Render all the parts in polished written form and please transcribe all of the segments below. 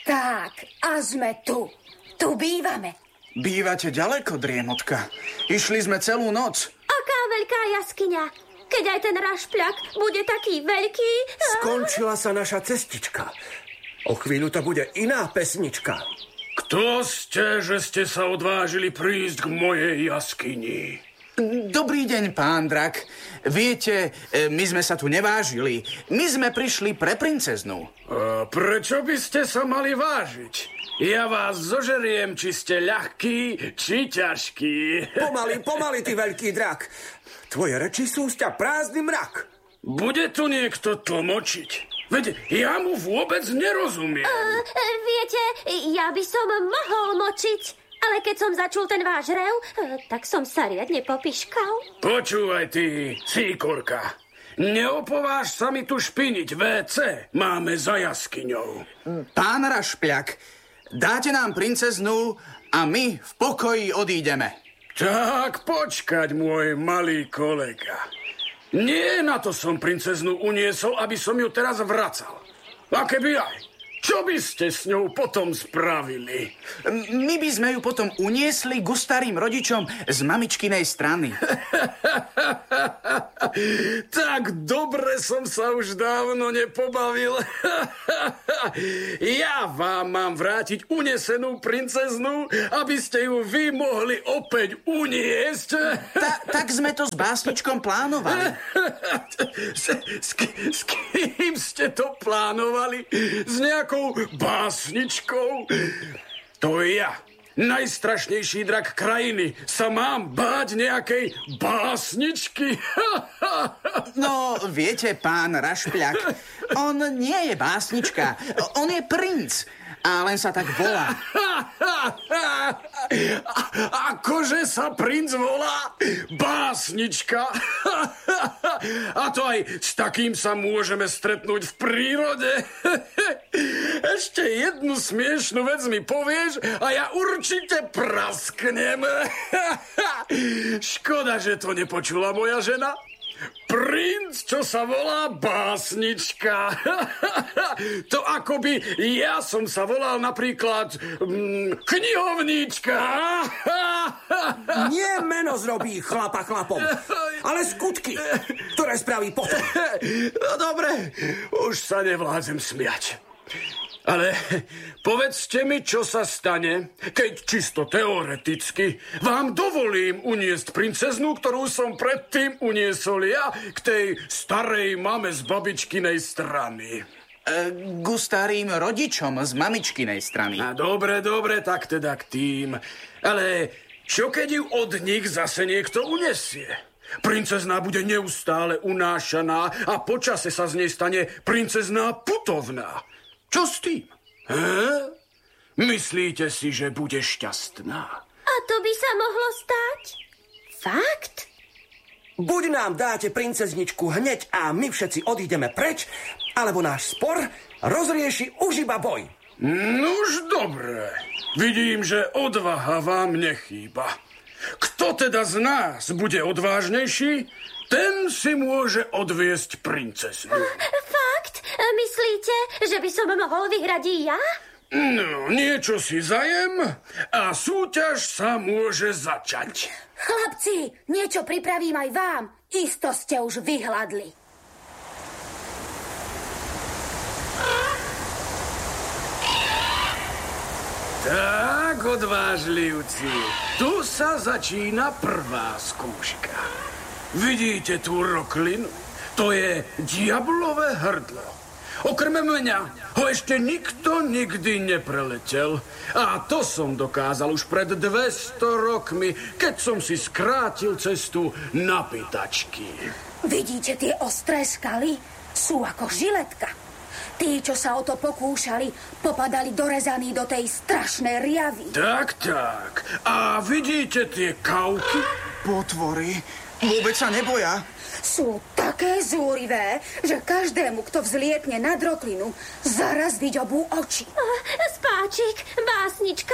Tak, a sme tu. Tu bývame. Bývate ďaleko, driemotka. Išli sme celú noc. Aká veľká jaskyňa. Keď aj ten rašpľak bude taký veľký... Skončila sa naša cestička. O chvíľu to bude iná pesnička. Kto ste, že ste sa odvážili prísť k mojej jaskyni? Dobrý deň, pán Drak. Viete, my sme sa tu nevážili. My sme prišli pre princeznu. A prečo by ste sa mali vážiť? Ja vás zožeriem, či ste ľahký, či ťažký. Pomaly, ty veľký drak. Tvoje reči sú z ťa prázdny mrak. Bude tu niekto tlmočiť? Veď ja mu vôbec nerozumiem. Viete, ja by som mohol močiť, ale keď som začul ten váš rev, tak som sa riadne popiškal. Počúvaj ty, síkorka. Neopováž sa mi tu špiniť, WC máme za jaskyňou. Pán Rašpľak, dáte nám princeznu a my v pokoji odídeme. Tak počkať, môj malý kolega. Nie na to som princeznu uniesol, aby som ju teraz vracal. A keby aj, čo by ste s ňou potom spravili? My by sme ju potom uniesli ku starým rodičom z mamičkinej strany. Tak dobre som sa už dávno nepobavil. Ja vám mám vrátiť unesenú princeznu, aby ste ju vy mohli opäť uniesť. Tak sme to s básničkom plánovali. S kým ste to plánovali? S nejakou básničkou? To ja, najstrašnejší drak krajiny, sa mám báť nejakej básničky? No, viete, pán Rašpľak, on nie je básnička, on je princ. A len sa tak volá. Akože sa princ volá? Básnička? A to aj s takým sa môžeme stretnúť v prírode? Ešte jednu smiešnú vec mi povieš a ja určite prasknem. Škoda, že to nepočula moja žena. Princ, čo sa volá básnička. To akoby ja som sa volal napríklad knihovníčka. Nie meno zrobí chlapa chlapom, ale skutky, ktoré spraví potom. No dobre, už sa nevládzem smiať. Ale povedzte mi, čo sa stane, keď čisto teoreticky vám dovolím uniesť princeznu, ktorú som predtým uniesol ja k tej starej mame z babičkinej strany. Ku starým rodičom z mamičkinej strany. A dobre, tak teda k tým. Ale čo keď ju od nich zase niekto unesie? Princezná bude neustále unášaná a počase sa z nej stane princezná putovná. Čo s tým? Myslíte si, že bude šťastná? A to by sa mohlo stať? Fakt? Buď nám dáte princezničku hneď a my všetci odídeme preč, alebo náš spor rozrieši už iba boj. Nuž dobre. Vidím, že odvaha vám nechýba. Kto teda z nás bude odvážnejší, ten si môže odviesť princeznu. Fakt? Myslíte, že by som mohol vyhrať i ja? No, niečo si zajem a súťaž sa môže začať. Chlapci, niečo pripravím aj vám. Isto ste už vyhladli. Tak, odvážlivci, tu sa začína prvá skúška. Vidíte tú roklinu? To je diablové hrdlo. Okrem mňa ho ešte nikto nikdy nepreletel. A to som dokázal už pred 200 rokmi, keď som si skrátil cestu na pýtačky. Vidíte tie ostré skaly? Sú ako žiletka. Tí, čo sa o to pokúšali, popadali dorezaní do tej strašnej riavy. Tak. A vidíte tie kauky? Potvory vôbec sa neboja. Sú také zúrivé, že každému, kto vzlietne nad roklinu, zaraz vyďobú oči. Spáčik, básnička,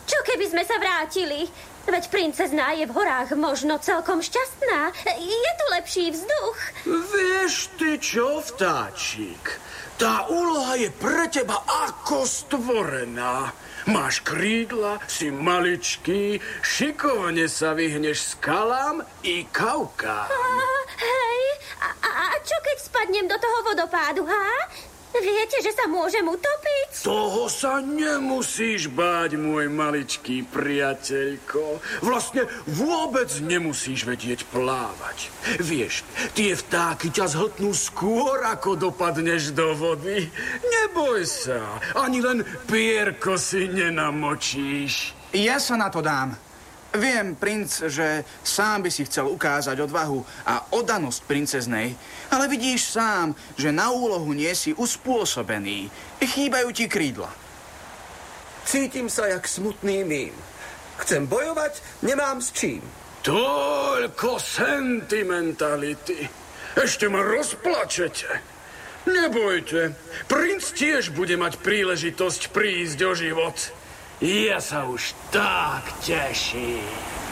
Čo keby sme sa vrátili? Veď princezná je v horách možno celkom šťastná. Je tu lepší vzduch. Vieš ty čo, vtáčik? Tá úloha je pre teba ako stvorená. Máš krídla, si maličký, šikovne sa vyhneš skalám i kavkám. Hej, a čo keď spadnem do toho vodopádu, ha? Viete, že sa môžem utopiť? Toho sa nemusíš báť, môj maličký priateľko. Vlastne vôbec nemusíš vedieť plávať. Vieš, tie vtáky ťa zhltnú skôr, ako dopadneš do vody. Neboj sa, ani len pierko si nenamočíš. Ja sa na to dám. Viem, princ, že sám by si chcel ukázať odvahu a oddanosť princeznej, ale vidíš sám, že na úlohu nie si uspôsobený. Chýbajú ti krídla. Cítim sa jak smutný mím. Chcem bojovať, nemám s čím. Toľko sentimentality. Ešte ma rozplačete. Nebojte, princ tiež bude mať príležitosť prísť o život. Ja sa už tak teším.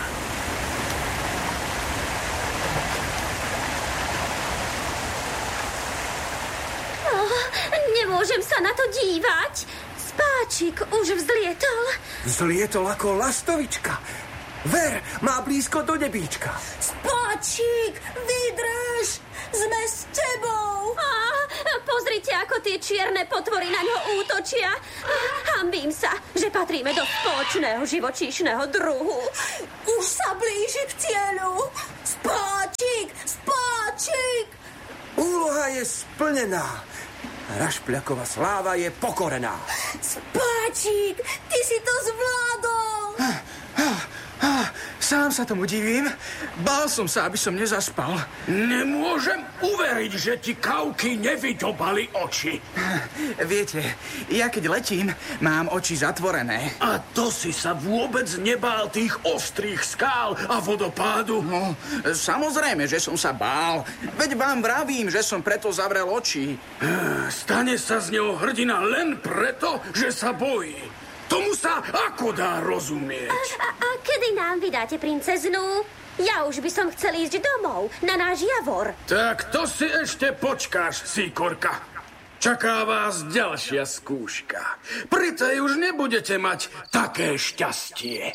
Nemôžem sa na to dívať. Spáčik už vzlietol. Vzlietol ako lastovička. Ver, má blízko do nebíčka. Spáčik, vydrž! Sme s tebou! Pozrite, ako tie čierne potvory na ňo útočia. Hanbím sa, že patríme do spoločného živočíšneho druhu. Už sa blíži k cieľu! Spáčik! Spáčik! Úloha je splnená. Rašpľaková sláva je pokorená. Spáčik, ty si to zvládol! Sám sa tomu divím. Bál som sa, aby som nezaspal. Nemôžem uveriť, že ti kavky nevydobali oči. Viete, ja keď letím, mám oči zatvorené. A to si sa vôbec nebál tých ostrých skál a vodopádu? No, samozrejme, že som sa bál. Veď vám vravím, že som preto zavrel oči. Stane sa z neho hrdina len preto, že sa bojí. Tomu sa ako dá rozumieť? A kedy nám vydáte princeznú? Ja už by som chcel ísť domov, na náš javor. Tak to si ešte počkáš, síkorka. Čaká vás ďalšia skúška. Pri tej už nebudete mať také šťastie.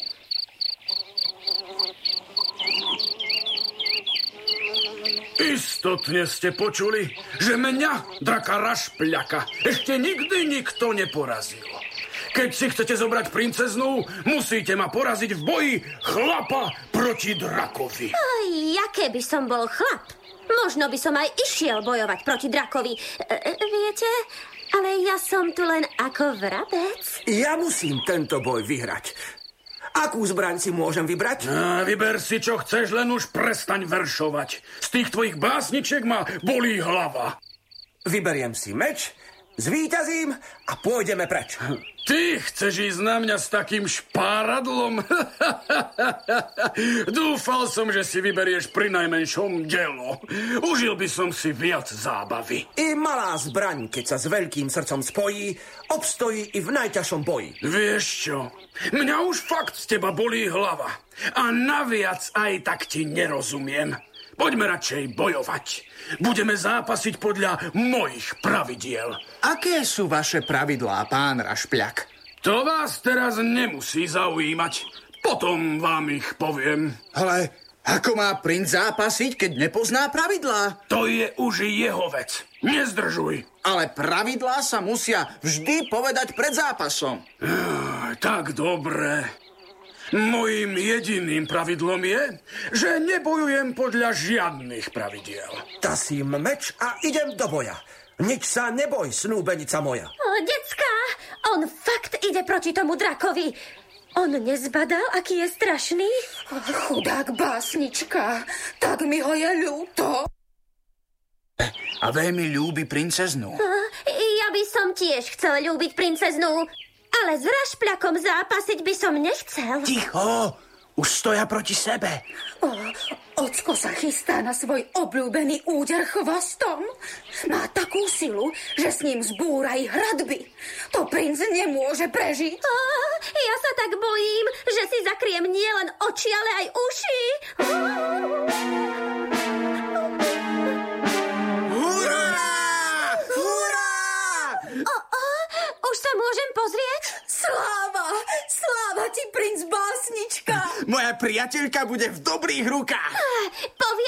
Istotne ste počuli, že mňa, draka Rašpľaka, ešte nikdy nikto neporazil. Keď si chcete zobrať princeznú, musíte ma poraziť v boji chlapa proti drakovi. Ja keby som bol chlap, možno by som aj išiel bojovať proti drakovi. Viete, ale ja som tu len ako vrabec. Ja musím tento boj vyhrať. Akú zbraň si môžem vybrať? Vyber si, čo chceš, len už prestaň veršovať. Z tých tvojich básničiek ma bolí hlava. Vyberiem si meč, zvíťazím a pôjdeme preč. Ty chceš ísť na mňa s takým špáradlom? Dúfal som, že si vyberieš prinajmenšom dielo. Užil by som si viac zábavy. I malá zbraň, keď sa s veľkým srdcom spojí, obstojí i v najťažšom boji. Vieš čo? Mňa už fakt z teba bolí hlava. A naviac aj tak ti nerozumiem. Poďme radšej bojovať. Budeme zápasiť podľa mojich pravidiel. Aké sú vaše pravidlá, pán Rašpľak? To vás teraz nemusí zaujímať. Potom vám ich poviem. Ale ako má princ zápasiť, keď nepozná pravidlá? To je už jeho vec. Nezdržuj. Ale pravidlá sa musia vždy povedať pred zápasom. Tak dobre. Mojím jediným pravidlom je, že nebojujem podľa žiadnych pravidiel. Tasím meč a idem do boja. Nič sa neboj, snúbenica moja. Decká, on fakt ide proti tomu drakovi. On nezbadal, aký je strašný? Chudák básnička, tak mi ho je ľúto. A veľmi ľúbi princeznú. Ja by som tiež chcel ľúbiť princeznú, ale s Rašpľakom zápasiť by som nechcel. Ticho! Už stoja proti sebe. Ocko sa chystá na svoj obľúbený úder chvostom. Má takú silu, že s ním zbúra i hradby. To princ nemôže prežiť. Ja sa tak bojím, že si zakriem nielen oči, ale aj uši. Hurá! Hurá! Už sa môžem pozrieť? Sláva ti, princ básnička! Moja priateľka bude v dobrých rukách. Povie